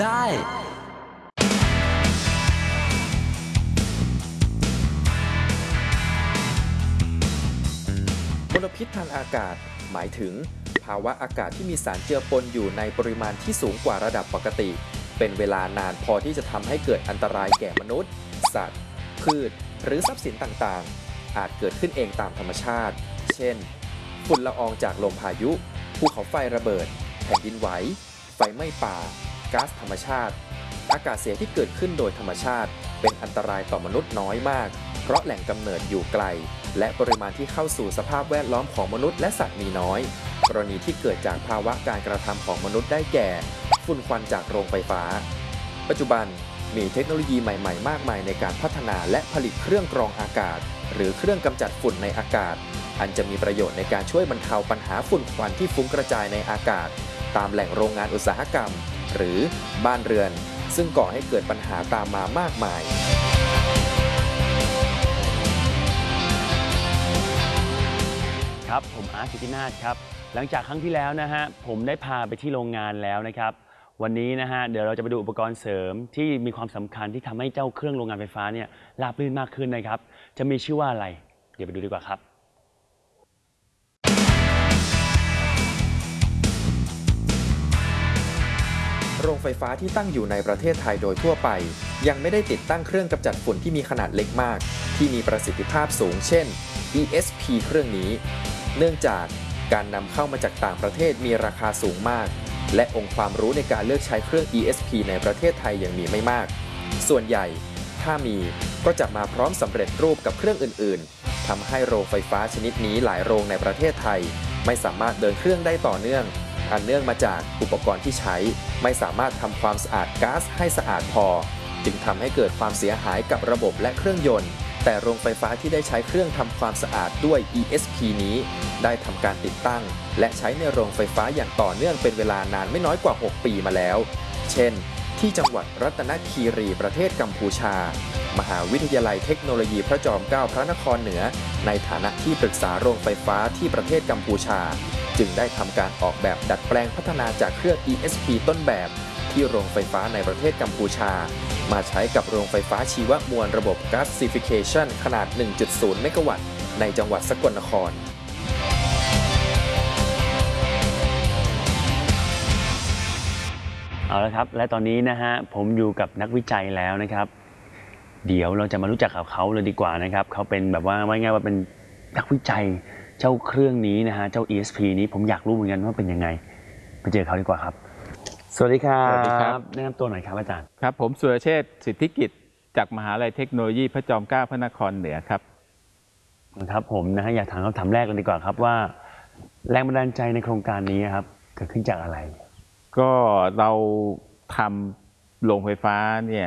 ได้มลพิษทางอากาศหมายถึงภาวะอากาศที่มีสารเจือปนอยู่ในปริมาณที่สูงกว่าระดับปกติเป็นเวลานานพอที่จะทำให้เกิดอันตรายแก่มนุษย์สัตว์พืชหรือทรัพย์สินต่างๆอาจเกิดขึ้นเองตามธรรมชาติเช่นฝุ่นละอองจากลมพายุภูเขาไฟระเบิดแผ่นดินไหวไฟไหม้ป่าก๊าซธรรมชาติอากาศเสียที่เกิดขึ้นโดยธรรมชาติเป็นอันตรายต่อมนุษย์น้อยมากเพราะแหล่งกำเนิดอยู่ไกลและปริมาณที่เข้าสู่สภาพแวดล้อมของมนุษย์และสัตว์มีน้อยกรณีที่เกิดจากภาวะการกระทำของมนุษย์ได้แก่ฝุ่นควันจากโรงไฟฟ้าปัจจุบันมีเทคโนโลยีใหม่ๆมากมายในการพัฒนาและผลิตเครื่องกรองอากาศหรือเครื่องกำจัดฝุ่นในอากาศอันจะมีประโยชน์ในการช่วยบรรเทาปัญหาฝุ่นควันที่ฟุ้งกระจายในอากาศตามแหล่งโรงงานอุตสาหกรรมหรือบ้านเรือนซึ่งก่อให้เกิดปัญหาตามมามากมายครับผมอาร์ต กิตินาถครับหลังจากครั้งที่แล้วนะฮะผมได้พาไปที่โรงงานแล้วนะครับวันนี้นะฮะเดี๋ยวเราจะไปดูอุปกรณ์เสริมที่มีความสำคัญที่ทำให้เจ้าเครื่องโรงงานไฟฟ้าเนี่ยราบรื่นมากขึ้นนะครับจะมีชื่อว่าอะไรเดี๋ยวไปดูดีกว่าครับโรงไฟฟ้าที่ตั้งอยู่ในประเทศไทยโดยทั่วไปยังไม่ได้ติดตั้งเครื่องกำจัดฝุ่นที่มีขนาดเล็กมากที่มีประสิทธิภาพสูงเช่น ESP เครื่องนี้เนื่องจากการนำเข้ามาจากต่างประเทศมีราคาสูงมากและองค์ความรู้ในการเลือกใช้เครื่อง ESP ในประเทศไทยยังมีไม่มากส่วนใหญ่ถ้ามีก็จะมาพร้อมสำเร็จรูปกับเครื่องอื่นๆทำให้โรงไฟฟ้าชนิดนี้หลายโรงในประเทศไทยไม่สามารถเดินเครื่องได้ต่อเนื่องอันเนื่องมาจากอุปกรณ์ที่ใช้ไม่สามารถทำความสะอาดก๊าซให้สะอาดพอจึงทำให้เกิดความเสียหายกับระบบและเครื่องยนต์แต่โรงไฟฟ้าที่ได้ใช้เครื่องทำความสะอาดด้วย ESP นี้ได้ทำการติดตั้งและใช้ในโรงไฟฟ้าอย่างต่อเนื่องเป็นเวลานานไม่น้อยกว่า 6 ปีมาแล้วเช่นที่จังหวัดรัตนคีรีประเทศกัมพูชามหาวิทยาลัยเทคโนโลยีพระจอมเกล้าพระนครเหนือในฐานะที่ปรึกษาโรงไฟฟ้าที่ประเทศกัมพูชาจึงได้ทำการออกแบบดัดแปลงพัฒนาจากเครื่อง ESP ต้นแบบที่โรงไฟฟ้าในประเทศกัมพูชามาใช้กับโรงไฟฟ้าชีวมวลระบบ Gasification ขนาด 1.0 เมกะวัตต์ในจังหวัดสกลนครเอาละครับและตอนนี้นะฮะผมอยู่กับนักวิจัยแล้วนะครับเดี๋ยวเราจะมารู้จักกับเขาเลยดีกว่านะครับเขาเป็นแบบว่าง่ายๆว่าเป็นนักวิจัยเจ้าเครื่องนี้นะฮะเจ้า ESP นี้ผมอยากรู้เหมือนกันว่าเป็นยังไงไปเจอเขาดีกว่าครับสวัสดีครับสวัสดีครับแนะนำตัวหน่อยครับอาจารย์ครับผมสุรเชษฐ์สิทธิกิจจากมหาวิทยาลัยเทคโนโลยีพระจอมเกล้าพระนครเหนือครับครับผมนะฮะอยากถามคำถามแรกเลยดีกว่าครับว่าแรงบันดาลใจในโครงการนี้ครับเกิดขึ้นจากอะไรก็เราทำโรงไฟฟ้าเนี่ย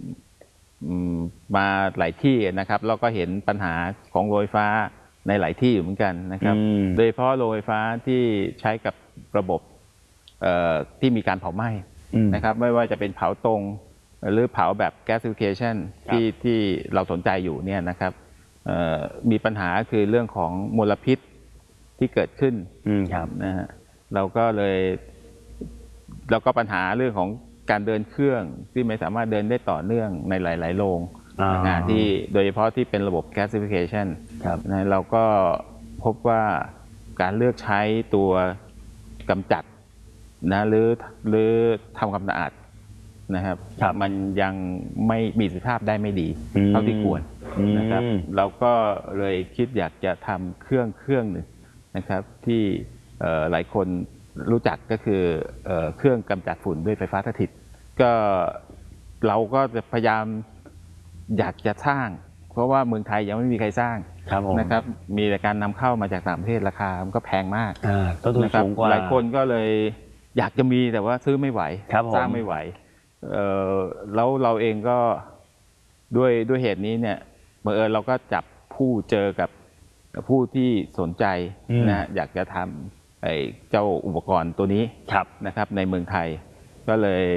มาหลายที่นะครับแล้วก็เห็นปัญหาของโรงไฟฟ้าในหลายที่อยู่เหมือนกันนะครับโดยเฉพาะโรงไฟฟ้าที่ใช้กับระบบที่มีการเผาไหม้นะครับไม่ว่าจะเป็นเผาตรงหรือเผาแบบ gasification ที่เราสนใจอยู่เนี่ยนะครับมีปัญหาคือเรื่องของมลพิษที่เกิดขึ้นนะฮะเราก็ปัญหาเรื่องของการเดินเครื่องที่ไม่สามารถเดินได้ต่อเนื่องในหลายๆโรงงานที่โดยเฉพาะที่เป็นระบบ gasification นะเราก็พบว่าการเลือกใช้ตัวกำจัดนะหรือทำความสะอาดนะครับมันยังไม่มีประสิทธิภาพได้ไม่ดีเท่าที่ควรนะครับเราก็เลยคิดอยากจะทำเครื่องหนึ่งนะครับที่หลายคนรู้จักก็คือเครื่องกำจัดฝุ่นด้วยไฟฟ้าสถิตก็เราก็จะพยายามอยากจะสร้างเพราะว่าเมืองไทยยังไม่มีใครสร้างนะครับมีแต่การนำเข้ามาจากต่างประเทศราคามันก็แพงมากต้นทุนสูงกว่าหลายคนก็เลยอยากจะมีแต่ว่าซื้อไม่ไหวสร้างไม่ไหวแล้วเราเองก็ด้วยเหตุนี้เนี่ยเราก็จับเจอกับผู้ที่สนใจนะอยากจะทำเจ้าอุปกรณ์ตัวนี้นะครับในเมืองไทยก็เลย